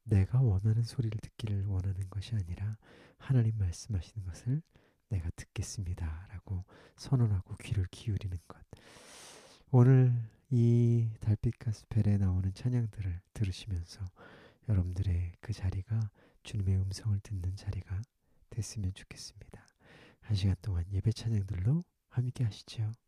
내가 원하는 소리를 듣기를 원하는 것이 아니라 하나님 말씀하시는 것을 내가 듣겠습니다 라고 선언하고 귀를 기울이는 것. 오늘 이 달빛 가스펠에 나오는 찬양들을 들으시면서 여러분들의 그 자리가 주님의 음성을 듣는 자리가 됐으면 좋겠습니다. 한 시간 동안 예배 찬양들로 함께 하시죠.